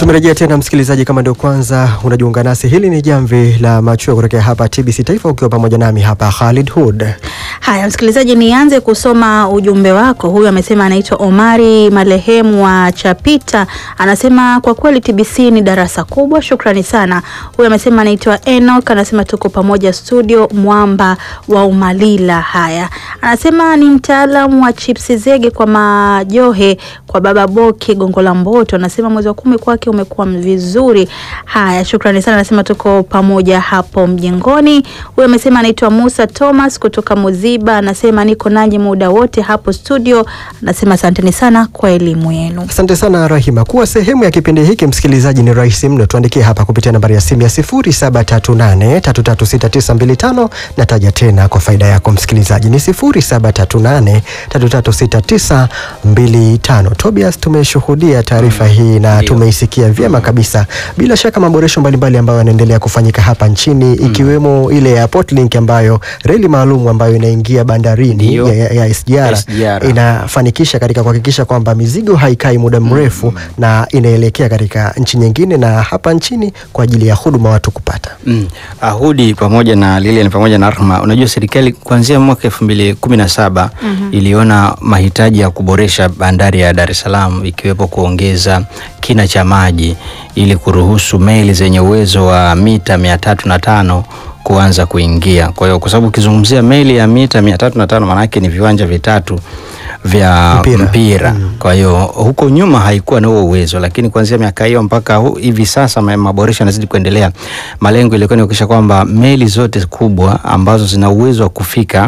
Tumerejea tena msikilizaji, kama ndio kwanza unajiunga nasi, hili ni Jamvi la Machweo kutoka hapa TBC Taifa, ukiwa pamoja nami hapa Khalid Hood. Haya msikilizaji, nianze kusoma ujumbe wako. Huyu amesema anaitwa Omari Malehemu wa Chapita, anasema kwa kweli TBC ni darasa kubwa, shukrani sana. Huyu amesema anaitwa Enoch, anasema tuko pamoja studio, Mwamba wa Umalila. Haya, anasema ni mtaalamu wa chips zege kwa Majohe kwa Baba Boki Gongo la Mboto, anasema mwezi wa 10 kwake umekuwa vizuri. Haya, shukrani sana, anasema tuko pamoja hapo mjengoni. Huyu amesema anaitwa Musa Thomas kutoka Muziba, anasema niko nanyi muda wote hapo studio, anasema asanteni sana kwa elimu yenu. Asante sana Rahima. Kuwa sehemu ya kipindi hiki msikilizaji ni rahisi mno, tuandikie hapa kupitia nambari ya simu ya 0738336925, nataja tena kwa faida yako msikilizaji, ni 0738336925. Tobias, tumeshuhudia taarifa hii na tumeisikia vyema kabisa. Bila shaka maboresho mbalimbali ambayo yanaendelea kufanyika hapa nchini, ikiwemo ile ya Portlink ambayo reli maalum ambayo inaingia bandarini ya SGR inafanikisha katika kuhakikisha kwamba mizigo haikai muda mrefu na inaelekea katika nchi nyingine na hapa nchini kwa ajili ya huduma watu kupata. Ahudi pamoja na Lilian pamoja na Rahma, unajua serikali kuanzia mwaka 2017 iliona mahitaji ya kuboresha bandari ya Dar es Salaam, ikiwepo kuongeza kina cha maji ili kuruhusu meli zenye uwezo wa mita 305 kuanza kuingia. Kwa hiyo kwa sababu ukizungumzia meli ya mita 305 maana yake ni viwanja vitatu vya mpira. Kwa hiyo huko nyuma haikuwa na huo uwezo, lakini kuanzia miaka hiyo mpaka hivi sasa maboresho yanazidi kuendelea. Malengo ilikuwa ni kuhakikisha kwamba meli zote kubwa ambazo zina uwezo wa kufika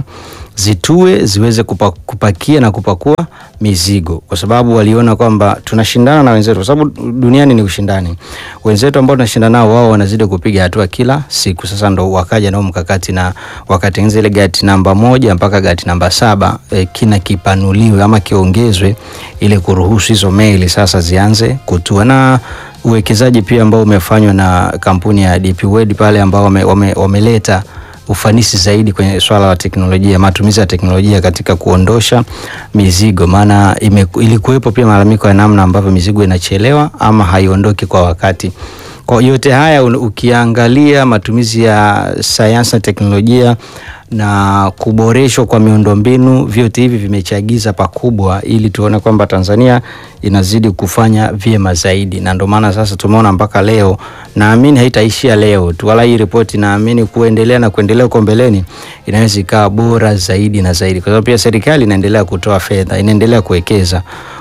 zitue ziweze kupakia na kupakua mizigo, kwa sababu waliona kwamba tunashindana na wenzetu, kwa sababu duniani ni ushindani. Wenzetu ambao tunashindana nao wao wanazidi kupiga hatua kila siku. Sasa ndo wakaja nao mkakati na wakatengeneza ile gati namba 1 mpaka gati namba 7 kina kipanuliwe ama kiongezwe ili kuruhusu hizo meli sasa zianze kutua. Na uwekezaji pia ambao umefanywa na kampuni ya DP World pale ambao wameleta ufanisi zaidi kwenye swala la teknolojia, matumizi ya teknolojia katika kuondosha mizigo. Maana ilikuwepo pia malalamiko ya namna ambavyo mizigo inachelewa ama haiondoki kwa wakati. Kwa yote haya ukiangalia matumizi ya sayansi na teknolojia na kuboreshwa kwa miundombinu, vyote hivi vimechagiza pakubwa ili tuone kwamba Tanzania inazidi kufanya vyema zaidi. Na ndio maana sasa tumeona mpaka leo, naamini haitaishia leo tu, wala hii ripoti naamini kuendelea huko mbeleni inaweza ikawa bora zaidi na zaidi, kwa sababu pia serikali inaendelea kutoa fedha, inaendelea kuwekeza.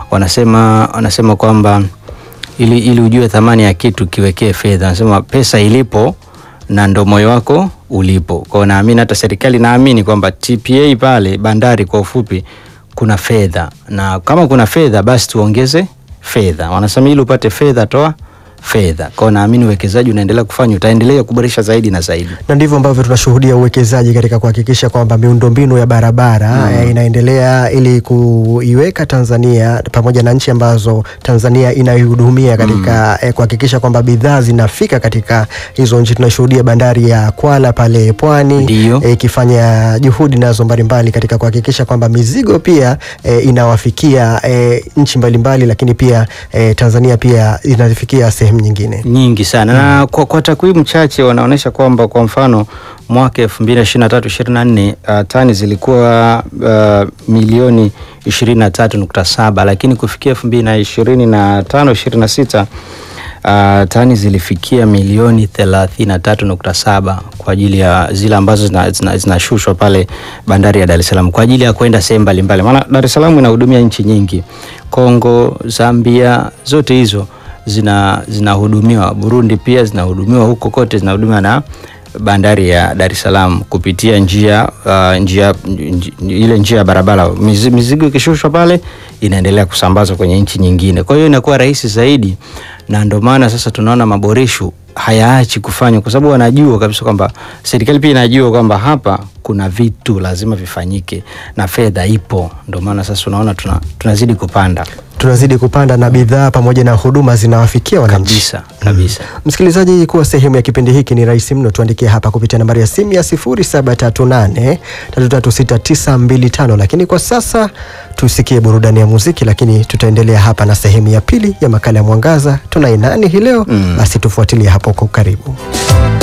Wanasema kwamba ili ujue thamani ya kitu kiwekee fedha. Wanasema pesa ilipo na ndo moyo wako ulipo. Kwa naamini hata serikali naamini kwamba TPA pale bandari kwa ufupi kuna fedha, na kama kuna fedha basi tuongeze fedha. Wanasema ili upate fedha toa fedha. Kwa naamini uwekezaji unaendelea kufanya, utaendelea kuboresha zaidi na zaidi. Na ndivyo ambavyo tunashuhudia uwekezaji katika kuhakikisha kwamba miundombinu ya barabara inaendelea ili kuiweka Tanzania pamoja na nchi ambazo Tanzania inaihudumia katika kuhakikisha kwamba bidhaa zinafika katika hizo nchi. Tunashuhudia bandari ya Kwala pale Pwani ikifanya juhudi nazo mbalimbali katika kuhakikisha kwamba mizigo pia inawafikia nchi mbalimbali, lakini pia Tanzania pia inafikia sehemu nyingi sana. Na kwa takwimu chache wanaonesha kwamba kwa mfano mwaka 2023-24 tani zilikuwa milioni 23.7, lakini kufikia 2025-26 tani zilifikia milioni 33.7 kwa ajili ya zile ambazo zinashushwa pale bandari ya Dar es Salaam kwa ajili ya kwenda sehemu mbalimbali. Maana Dar es Salaam inahudumia nchi nyingi, Kongo, Zambia, zote hizo zinahudumiwa. Burundi pia zinahudumiwa, huko kote zinahudumiwa na bandari ya Dar es Salaam kupitia njia ya barabara. Mizigo ikishushwa pale inaendelea kusambazwa kwenye nchi nyingine. Kwa hiyo inakuwa rahisi zaidi, na ndio maana sasa tunaona maboresho hayaachi kufanywa, kwa sababu wanajua kabisa kwamba serikali pia inajua kwamba hapa kuna vitu lazima vifanyike na fedha ipo. Ndio maana sasa unaona tunazidi kupanda. tunazidi kupanda na bidhaa pamoja na huduma zinawafikia wananchi. Kabisa. Msikilizaji, kuwa sehemu ya kipindi hiki ni rahisi mno. Tuandikie hapa kupitia nambari ya simu ya 0738336925. Lakini kwa sasa tusikie burudani ya muziki, lakini tutaendelea hapa na sehemu ya pili ya makala ya Mwangaza. Tunaye nani hii leo? Basi tufuatilie hapo kwa karibu.